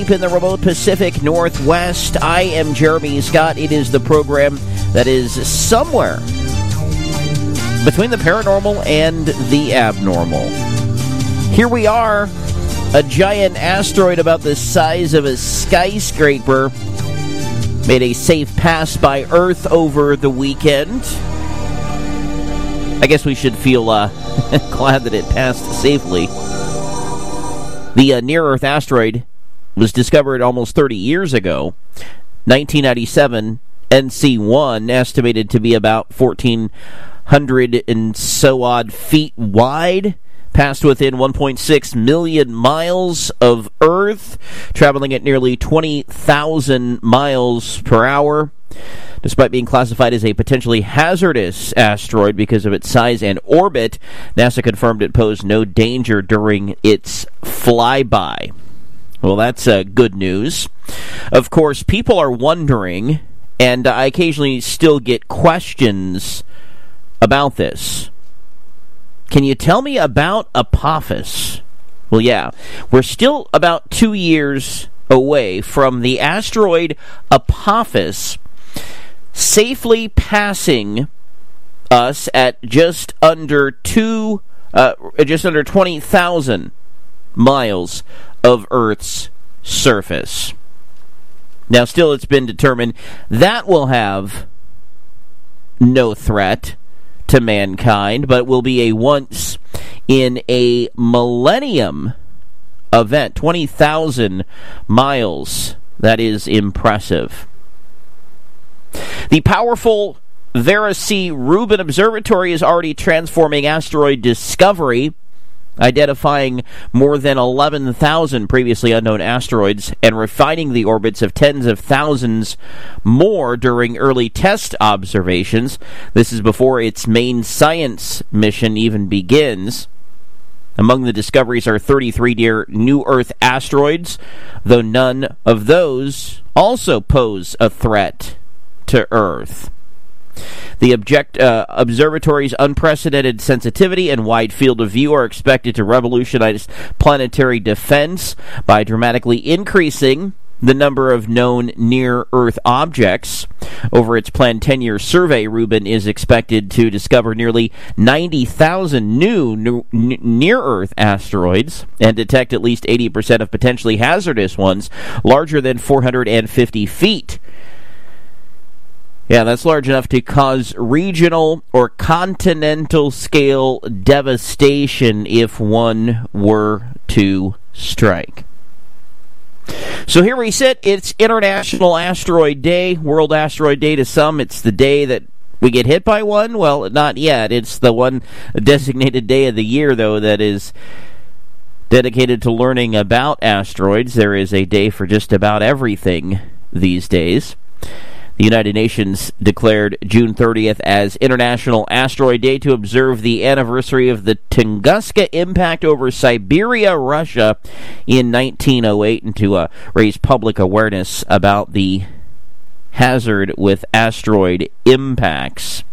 In the remote Pacific Northwest, I am Jeremy Scott. It is the program that is somewhere between the paranormal and the abnormal. Here we are, a giant asteroid about the size of a skyscraper made a safe pass by Earth over the weekend. I guess we should feel glad that it passed safely. The near-Earth asteroid was discovered almost 30 years ago. 1997, NC1, estimated to be about 1,400 and so odd feet wide, passed within 1.6 million miles of Earth, traveling at nearly 20,000 miles per hour. Despite being classified as a potentially hazardous asteroid because of its size and orbit, NASA confirmed it posed no danger during its flyby. Well, that's good news. Of course, people are wondering, and I occasionally still get questions about this. Can you tell me about Apophis? Well, yeah. We're still about 2 years away from the asteroid Apophis safely passing us at just under 20,000 miles of Earth's surface. Now, still, it's been determined that will have no threat to mankind, but will be a once in a millennium event. 20,000 miles. That is impressive. The powerful Vera C. Rubin Observatory is already transforming asteroid discovery, identifying more than 11,000 previously unknown asteroids and refining the orbits of tens of thousands more during early test observations. This is before its main science mission even begins. Among the discoveries are 33 near New Earth asteroids, though none of those also pose a threat to Earth. The observatory's unprecedented sensitivity and wide field of view are expected to revolutionize planetary defense by dramatically increasing the number of known near-Earth objects. Over its planned 10-year survey, Rubin is expected to discover nearly 90,000 new near-Earth asteroids and detect at least 80% of potentially hazardous ones larger than 450 feet. Yeah, that's large enough to cause regional or continental scale devastation if one were to strike. So here we sit. It's International Asteroid Day, World Asteroid Day to some. It's the day that we get hit by one. Well, not yet. It's the one designated day of the year, though, that is dedicated to learning about asteroids. There is a day for just about everything these days. The United Nations declared June 30th as International Asteroid Day to observe the anniversary of the Tunguska impact over Siberia, Russia in 1908 and to raise public awareness about the hazard with asteroid impacts.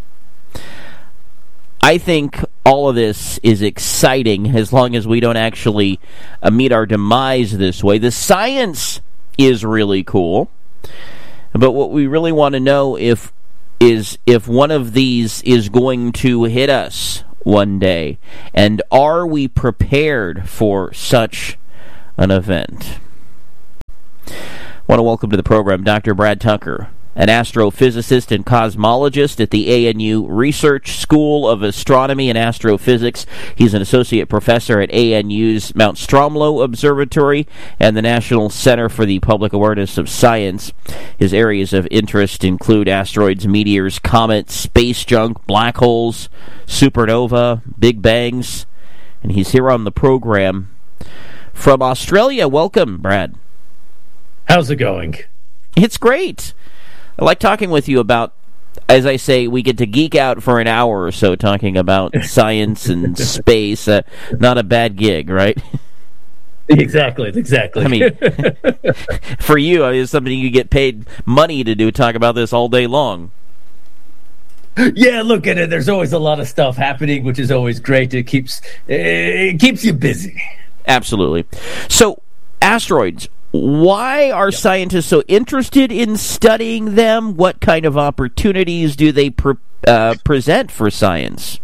I think all of this is exciting as long as we don't actually meet our demise this way. The science is really cool. But what we really want to know is if one of these is going to hit us one day, and are we prepared for such an event? I want to welcome to the program Dr. Brad Tucker, an astrophysicist and cosmologist at the ANU Research School of Astronomy and Astrophysics. He's an associate professor at ANU's Mount Stromlo Observatory and the National Center for the Public Awareness of Science. His areas of interest include asteroids, meteors, comets, space junk, black holes, supernova, big bangs, and he's here on the program from Australia. Welcome, Brad. How's it going? It's great. I like talking with you about, as I say, we get to geek out for an hour or so talking about science and space. Not a bad gig, right? Exactly. I mean, for you, it's something you get paid money to do, talk about this all day long. Yeah, look at it. There's always a lot of stuff happening, which is always great. It keeps you busy. Absolutely. So, asteroids. Why are scientists so interested in studying them? What kind of opportunities do they present for science?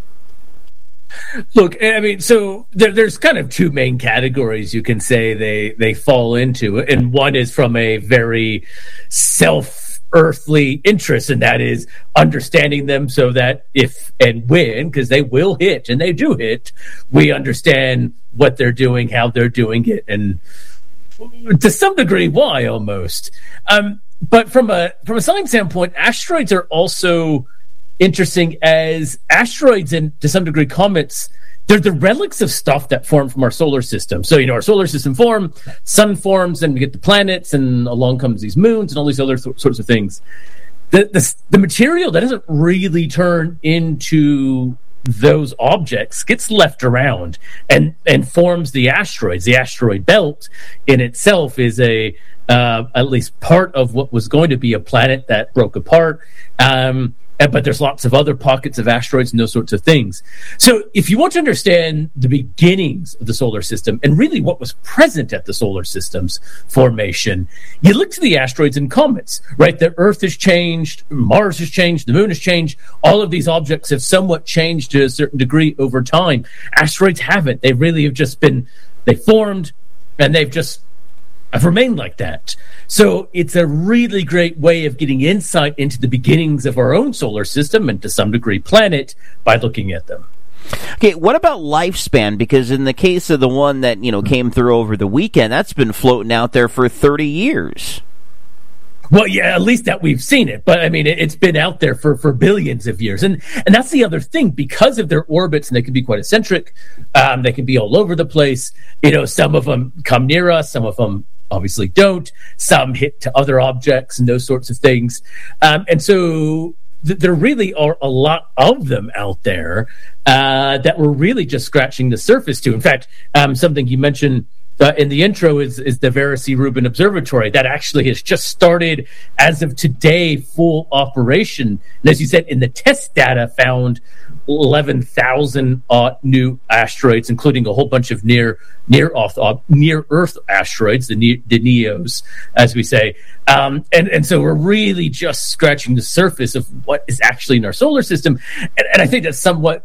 Look, I mean, so there's kind of two main categories you can say they fall into, and one is from a very self-earthly interest, and that is understanding them so that if and when, because they will hit, and they do hit, we understand what they're doing, how they're doing it, and to some degree why almost. But from a science standpoint, asteroids are also interesting as asteroids and to some degree comets. They're the relics of stuff that formed from our solar system. So, our solar system formed, sun forms, and we get the planets, and along comes these moons and all these other sorts of things. The material that doesn't really turn into those objects gets left around and forms the asteroids. The asteroid belt in itself is at least part of what was going to be a planet that broke apart. But there's lots of other pockets of asteroids and those sorts of things. So if you want to understand the beginnings of the solar system and really what was present at the solar system's formation, you look to the asteroids and comets, right? The Earth has changed, Mars has changed, the Moon has changed. All of these objects have somewhat changed to a certain degree over time. Asteroids haven't. They really have just they formed and they've just have remained like that. So it's a really great way of getting insight into the beginnings of our own solar system and to some degree planet by looking at them. Okay, what about lifespan? Because in the case of the one that, came through over the weekend, that's been floating out there for 30 years. Well, yeah, at least that we've seen it. But, I mean, it's been out there for billions of years. And that's the other thing. Because of their orbits, and they can be quite eccentric, they can be all over the place. Some of them come near us, some of them obviously don't. Some hit to other objects and those sorts of things. And so there really are a lot of them out there that we're really just scratching the surface to. In fact, something you mentioned in the intro is the Vera C. Rubin Observatory. That actually has just started, as of today, full operation. And as you said, in the test data found 11,000 new asteroids, including a whole bunch of near Earth asteroids, the NEOs, as we say. And so we're really just scratching the surface of what is actually in our solar system. And I think that's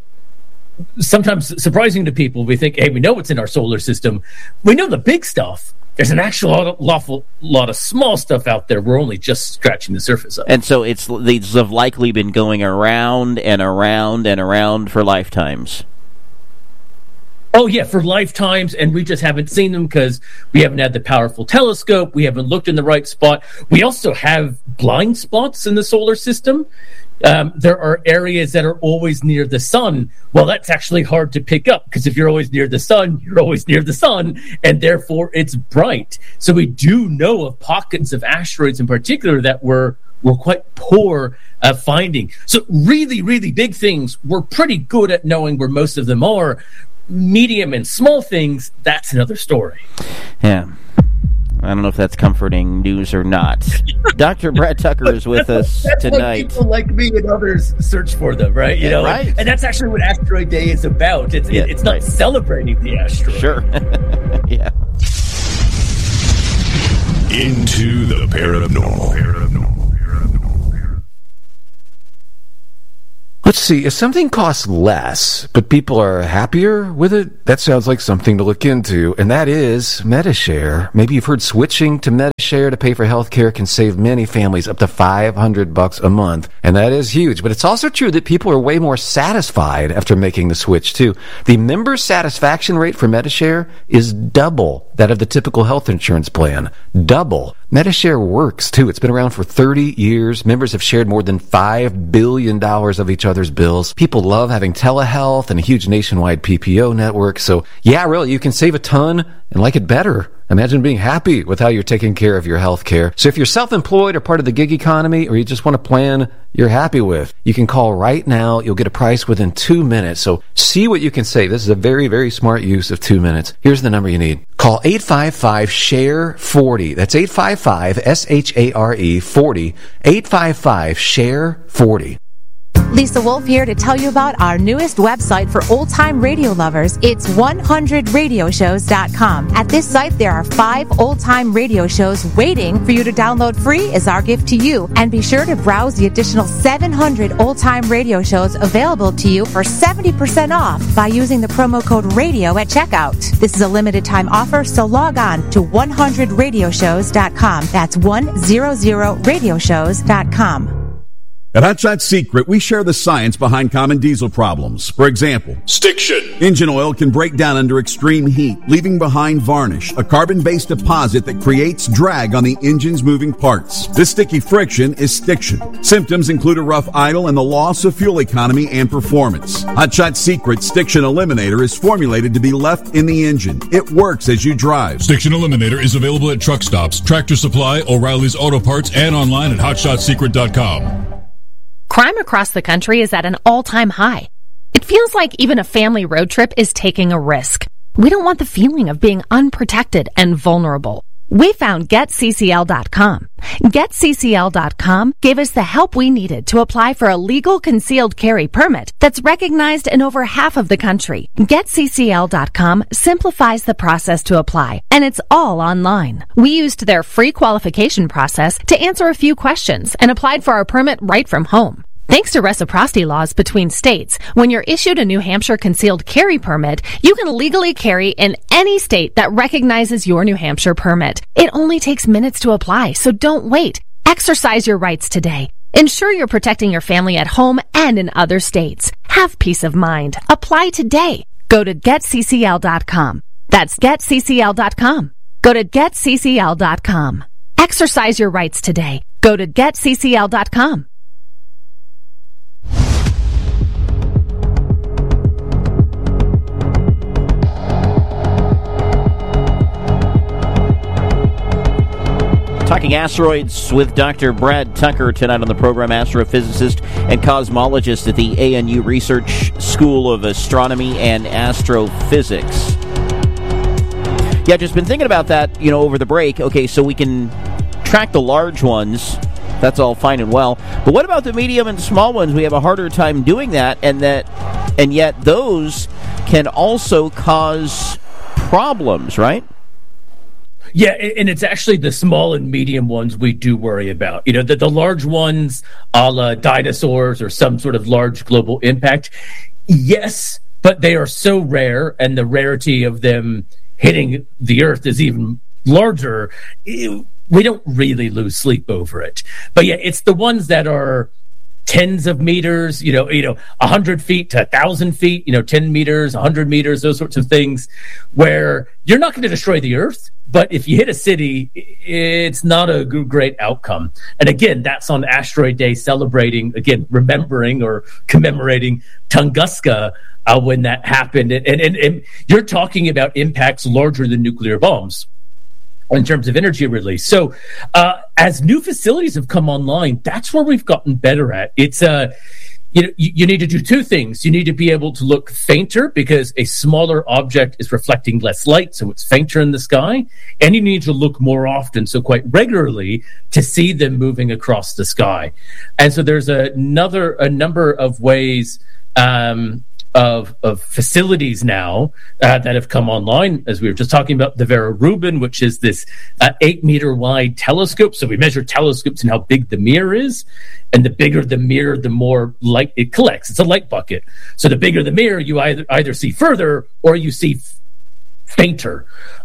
sometimes surprising to people. We think, hey, we know what's in our solar system. We know the big stuff. There's an actual awful lot of small stuff out there. We're only just scratching the surface of. And so these have likely been going around and around and around for lifetimes. Oh, yeah, for lifetimes, and we just haven't seen them because we haven't had the powerful telescope. We haven't looked in the right spot. We also have blind spots in the solar system. There are areas that are always near the sun. Well, that's actually hard to pick up because if you're always near the sun, you're always near the sun, and therefore it's bright. So we do know of pockets of asteroids in particular that we're quite poor at finding. So really, really big things, we're pretty good at knowing where most of them are. Medium and small things, that's another story. Yeah. I don't know if that's comforting news or not. Dr. Brad Tucker is with us tonight. That's what people like me and others search for them, right? Right. And that's actually what Asteroid Day is about. It's not celebrating the asteroid. Sure. Yeah. Into the paranormal. Let's see, if something costs less, but people are happier with it, that sounds like something to look into, and that is Medi-Share. Maybe you've heard switching to Medi-Share to pay for healthcare can save many families up to $500 a month, and that is huge. But it's also true that people are way more satisfied after making the switch, too. The member satisfaction rate for Medi-Share is double that of the typical health insurance plan. Double. Medi-Share works, too. It's been around for 30 years. Members have shared more than $5 billion of each other's bills. People love having telehealth and a huge nationwide PPO network. So, yeah, really, you can save a ton and like it better. Imagine being happy with how you're taking care of your health care. So if you're self-employed or part of the gig economy, or you just want a plan you're happy with, you can call right now. You'll get a price within 2 minutes. So see what you can save. This is a very, very smart use of 2 minutes. Here's the number you need. Call 855-SHARE-40. That's 855-SHARE-40. 855-SHARE-40. Lisa Wolf here to tell you about our newest website for old-time radio lovers. It's 100radioshows.com. At this site, there are 5 old-time radio shows waiting for you to download free as our gift to you. And be sure to browse the additional 700 old-time radio shows available to you for 70% off by using the promo code RADIO at checkout. This is a limited-time offer, so log on to 100radioshows.com. That's 100radioshows.com. At Hot Shot Secret, we share the science behind common diesel problems. For example, Stiction. Engine oil can break down under extreme heat, leaving behind varnish, a carbon-based deposit that creates drag on the engine's moving parts. This sticky friction is stiction. Symptoms include a rough idle and the loss of fuel economy and performance. Hot Shot Secret Stiction Eliminator is formulated to be left in the engine. It works as you drive. Stiction Eliminator is available at truck stops, Tractor Supply, O'Reilly's Auto Parts, and online at hotshotsecret.com. Crime across the country is at an all-time high. It feels like even a family road trip is taking a risk. We don't want the feeling of being unprotected and vulnerable. We found GetCCL.com. GetCCL.com gave us the help we needed to apply for a legal concealed carry permit that's recognized in over half of the country. GetCCL.com simplifies the process to apply, and it's all online. We used their free qualification process to answer a few questions and applied for our permit right from home. Thanks to reciprocity laws between states, when you're issued a New Hampshire concealed carry permit, you can legally carry in any state that recognizes your New Hampshire permit. It only takes minutes to apply, so don't wait. Exercise your rights today. Ensure you're protecting your family at home and in other states. Have peace of mind. Apply today. Go to GetCCL.com. That's GetCCL.com. Go to GetCCL.com. Exercise your rights today. Go to GetCCL.com. Talking asteroids with Dr. Brad Tucker tonight on the program, astrophysicist and cosmologist at the ANU Research School of Astronomy and Astrophysics. Yeah, just been thinking about that, over the break. Okay, so we can track the large ones. That's all fine and well. But what about the medium and small ones? We have a harder time doing that, and yet those can also cause problems, right? Yeah, and it's actually the small and medium ones we do worry about. The large ones, a la dinosaurs or some sort of large global impact, yes, but they are so rare, and the rarity of them hitting the Earth is even larger. We don't really lose sleep over it. But yeah, it's the ones that are tens of meters, 100 feet to 1,000 feet, 10 meters, 100 meters, those sorts of things, where you're not going to destroy the Earth, but if you hit a city, it's not a great outcome. And again, that's on Asteroid Day, celebrating, again, remembering or commemorating Tunguska when that happened. And you're talking about impacts larger than nuclear bombs in terms of energy release. So as new facilities have come online, that's where we've gotten better at. It's you need to do two things. You need to be able to look fainter because a smaller object is reflecting less light, so it's fainter in the sky. And you need to look more often, so quite regularly, to see them moving across the sky. And so there's a number of ways of facilities now that have come online, as we were just talking about, the Vera Rubin, which is this 8-meter wide telescope. So we measure telescopes and how big the mirror is, and the bigger the mirror, the more light it collects. It's a light bucket. So the bigger the mirror, you either see further or you see fainter.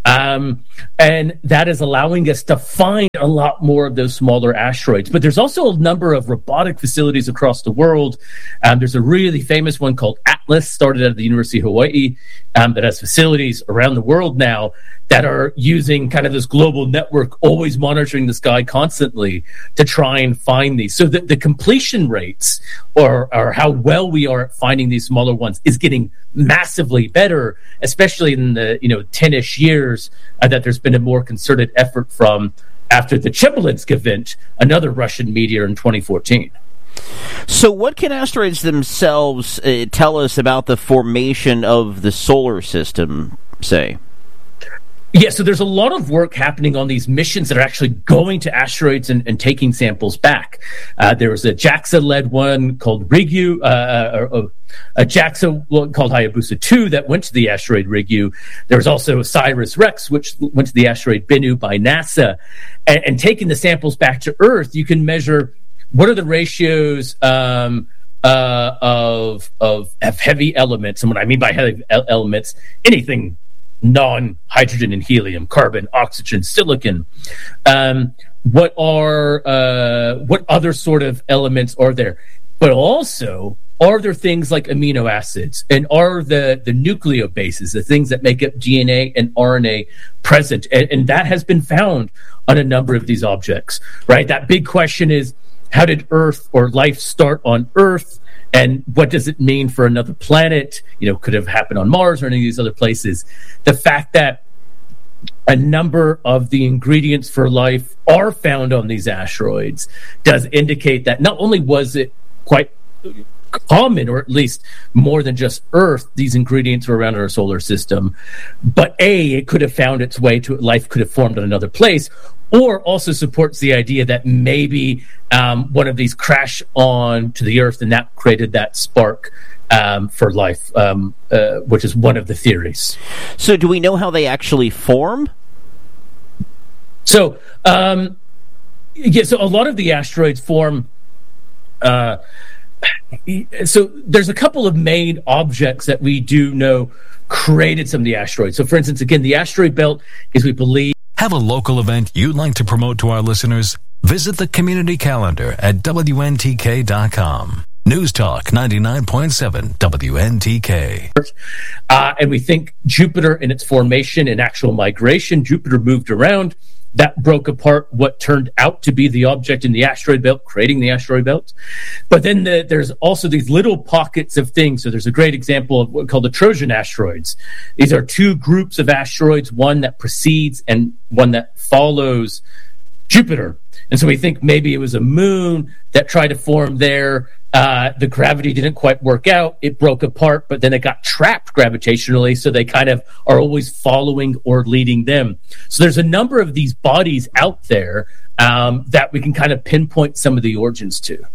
And that is allowing us to find a lot more of those smaller asteroids. But there's also a number of robotic facilities across the world. There's a really famous one called Atlas, started at the University of Hawaii, that has facilities around the world now that are using kind of this global network, always monitoring the sky constantly to try and find these. So the completion rates or how well we are at finding these smaller ones is getting massively better, especially in the 10-ish years that there's been a more concerted effort from after the Chelyabinsk event, another Russian meteor in 2014. So what can asteroids themselves tell us about the formation of the solar system, say? Yeah, so there's a lot of work happening on these missions that are actually going to asteroids and taking samples back. There was a JAXA-led one called Ryugu, a JAXA called Hayabusa 2 that went to the asteroid Ryugu. There was also OSIRIS-REx, which went to the asteroid Bennu by NASA. And taking the samples back to Earth, you can measure what are the ratios of heavy elements. And what I mean by heavy elements, anything non-hydrogen and helium, carbon, oxygen, silicon. What other sort of elements are there? But also, are there things like amino acids? And are the nucleobases, the things that make up DNA and RNA, present? And that has been found on a number of these objects, right? That big question is, how did Earth or life start on Earth? And what does it mean for another planet? Could have happened on Mars or any of these other places. The fact that a number of the ingredients for life are found on these asteroids does indicate that not only was it quite common, or at least more than just Earth, these ingredients were around our solar system, but it could have found its way to life, could have formed on another place, or also supports the idea that maybe one of these crashed on to the Earth and that created that spark for life, which is one of the theories. So do we know how they actually form? So, so a lot of the asteroids form... so there's a couple of main objects that we do know created some of the asteroids. So, for instance, again, the asteroid belt is, we believe... Have a local event you'd like to promote to our listeners? Visit the community calendar at WNTK.com. News Talk 99.7 WNTK. And we think Jupiter in its formation and actual migration, Jupiter moved around. That broke apart what turned out to be the object in the asteroid belt, creating the asteroid belt. But then there's also these little pockets of things. So there's a great example of what's called the Trojan asteroids. These are two groups of asteroids, one that precedes and one that follows Jupiter. And so we think maybe it was a moon that tried to form there. The gravity didn't quite work out. It broke apart, but then it got trapped gravitationally, so they kind of are always following or leading them. So there's a number of these bodies out there that we can kind of pinpoint some of the origins to.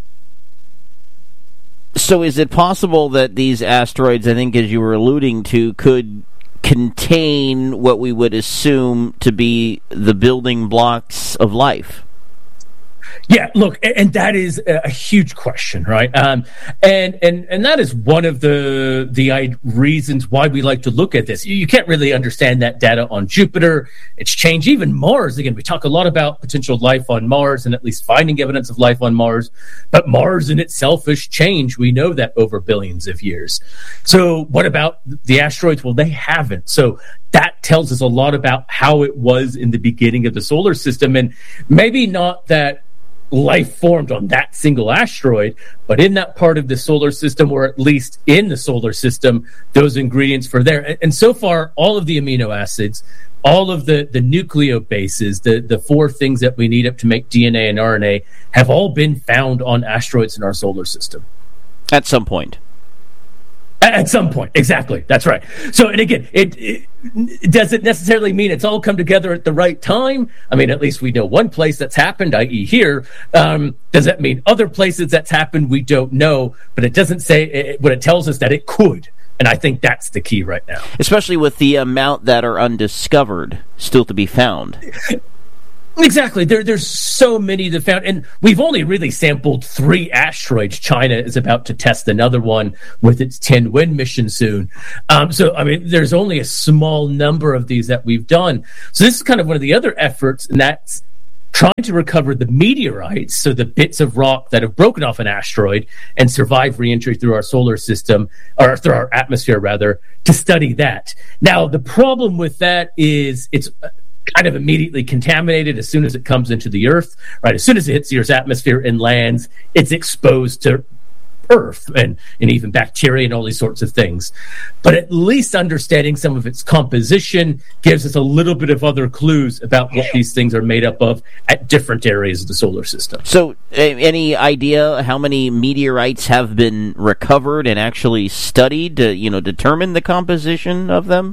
So is it possible that these asteroids, I think as you were alluding to, could contain what we would assume to be the building blocks of life? Yeah, look, and that is a huge question, right? And that is one of the reasons why we like to look at this. You can't really understand that data on Jupiter. It's changed. Even Mars, again, we talk a lot about potential life on Mars and at least finding evidence of life on Mars. But Mars in itself has changed. We know that over billions of years. So what about the asteroids? Well, they haven't. So that tells us a lot about how it was in the beginning of the solar system. And maybe not that life formed on that single asteroid, but in that part of the solar system, or at least in the solar system, those ingredients were there. And so far, all of the amino acids, all of the nucleobases, the four things that we need up to make DNA and RNA, have all been found on asteroids in our solar system. At some point. At some point, exactly. That's right. So, and again, it doesn't necessarily mean it's all come together at the right time. I mean, at least we know one place that's happened, i.e. here. Does that mean other places that's happened? We don't know, but it doesn't say what it tells us that it could. And I think that's the key right now. Especially with the amount that are undiscovered still to be found. Exactly. There's so many that found, and we've only really sampled 3 asteroids. China is about to test another one with its Tianwen mission soon. So, I mean, there's only a small number of these that we've done. So this is kind of one of the other efforts, and that's trying to recover the meteorites, so the bits of rock that have broken off an asteroid and survived re-entry through our solar system, or through our atmosphere, rather, to study that. Now, the problem with that is it's kind of immediately contaminated as soon as it comes into the Earth, right? As soon as it hits the Earth's atmosphere and lands, it's exposed to Earth and even bacteria and all these sorts of things. But at least understanding some of its composition gives us a little bit of other clues about what these things are made up of at different areas of the solar system. So any idea how many meteorites have been recovered and actually studied to, determine the composition of them?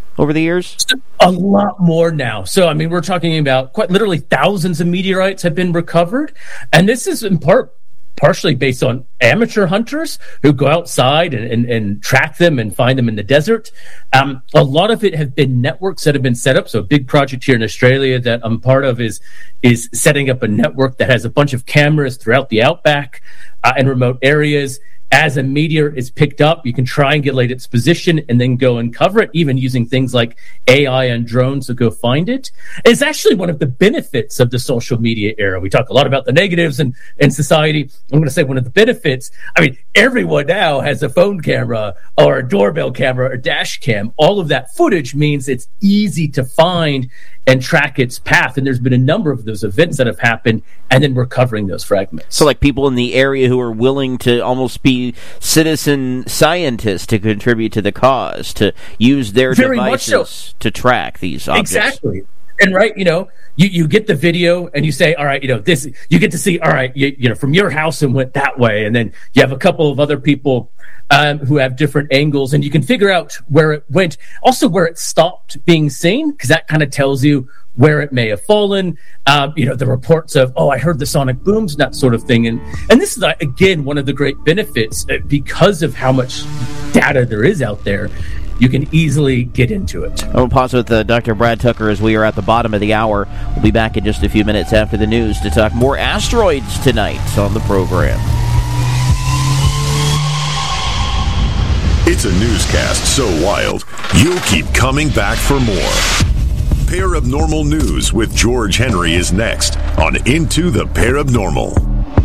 over the years? A lot more now. So, I mean, we're talking about quite literally thousands of meteorites have been recovered. And this is in partially based on amateur hunters who go outside and track them and find them in the desert. A lot of it have been networks that have been set up. So a big project here in Australia that I'm part of is setting up a network that has a bunch of cameras throughout the outback and remote areas. As a meteor is picked up, you can triangulate its position and then go and cover it, even using things like AI and drones to go find it. It's actually one of the benefits of the social media era. We talk a lot about the negatives in society. I'm going to say one of the benefits. I mean, everyone now has a phone camera or a doorbell camera or dash cam. All of that footage means it's easy to find and track its path. And there's been a number of those events that have happened, and then we're covering those fragments. So like people in the area who are willing to almost be citizen scientists to contribute to the cause, to use their devices to track these objects. Exactly. And right, you get the video and you say, all right, this, you get to see, all right, from your house and went that way. And then you have a couple of other people who have different angles, and you can figure out where it went, also where it stopped being seen, because that kind of tells you where it may have fallen. The reports of, I heard the sonic booms, that sort of thing. And this is, again, one of the great benefits because of how much data there is out there. You can easily get into it. I'll pause with Dr. Brad Tucker as we are at the bottom of the hour. We'll be back in just a few minutes after the news to talk more asteroids tonight on the program. It's a newscast so wild, you'll keep coming back for more. Paranormal News with George Henry is next on Into the Paranormal.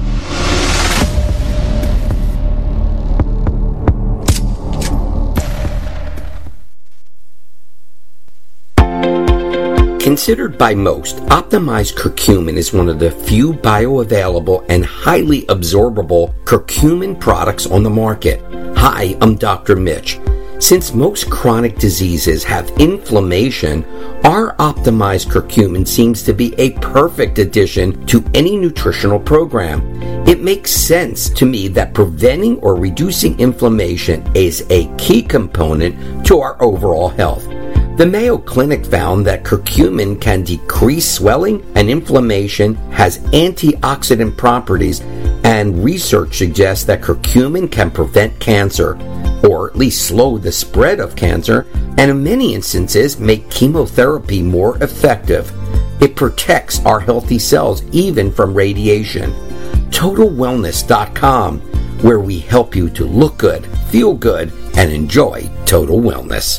Considered by most, optimized curcumin is one of the few bioavailable and highly absorbable curcumin products on the market. Hi, I'm Dr. Mitch. Since most chronic diseases have inflammation, our optimized curcumin seems to be a perfect addition to any nutritional program. It makes sense to me that preventing or reducing inflammation is a key component to our overall health. The Mayo Clinic found that curcumin can decrease swelling and inflammation, has antioxidant properties, and research suggests that curcumin can prevent cancer, or at least slow the spread of cancer, and in many instances make chemotherapy more effective. It protects our healthy cells even from radiation. TotalWellness.com, where we help you to look good, feel good, and enjoy total wellness.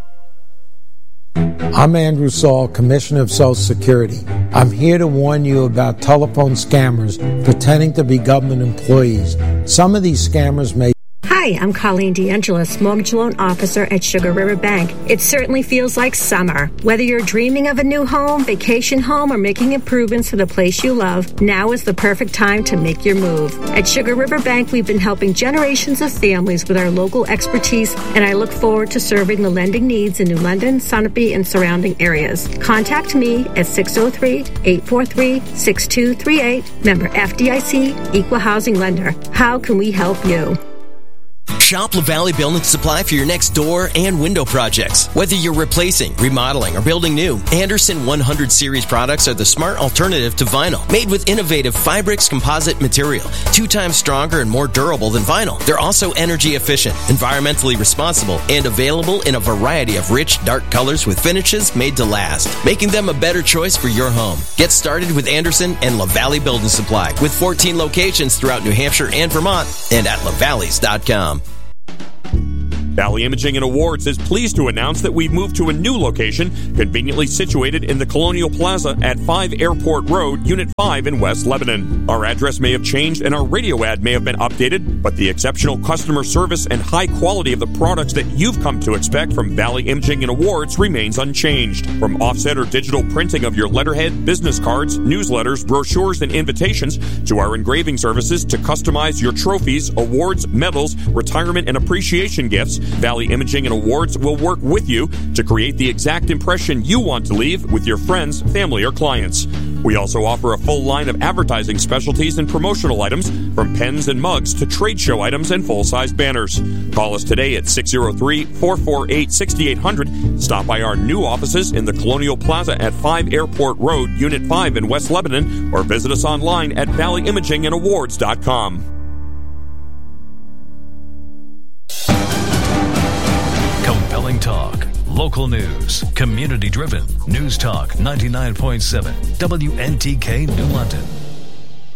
I'm Andrew Saul, Commissioner of Social Security. I'm here to warn you about telephone scammers pretending to be government employees. Some of these scammers may... Hi, I'm Colleen DeAngelis, Mortgage Loan Officer at Sugar River Bank. It certainly feels like summer. Whether you're dreaming of a new home, vacation home, or making improvements to the place you love, now is the perfect time to make your move. At Sugar River Bank, we've been helping generations of families with our local expertise, and I look forward to serving the lending needs in New London, Sunapee, and surrounding areas. Contact me at 603-843-6238. Member FDIC, Equal Housing Lender. How can we help you? Shop LaValle Building Supply for your next door and window projects. Whether you're replacing, remodeling, or building new, Anderson 100 Series products are the smart alternative to vinyl. Made with innovative Fibrix composite material, 2 times stronger and more durable than vinyl. They're also energy efficient, environmentally responsible, and available in a variety of rich, dark colors with finishes made to last, making them a better choice for your home. Get started with Anderson and LaValle Building Supply with 14 locations throughout New Hampshire and Vermont and at lavalleys.com. Valley Imaging and Awards is pleased to announce that we've moved to a new location, conveniently situated in the Colonial Plaza at 5 Airport Road, Unit 5 in West Lebanon. Our address may have changed and our radio ad may have been updated, but the exceptional customer service and high quality of the products that you've come to expect from Valley Imaging and Awards remains unchanged. From offset or digital printing of your letterhead, business cards, newsletters, brochures, and invitations, to our engraving services to customize your trophies, awards, medals, retirement, and appreciation gifts, Valley Imaging and Awards will work with you to create the exact impression you want to leave with your friends, family, or clients. We also offer a full line of advertising specialties and promotional items, from pens and mugs to trade show items and full-size banners. Call us today at 603-448-6800. Stop by our new offices in the Colonial Plaza at 5 Airport Road, Unit 5 in West Lebanon, or visit us online at valleyimaginghandawards.com. Compelling talk, local news, community-driven. News Talk 99.7 WNTK New London.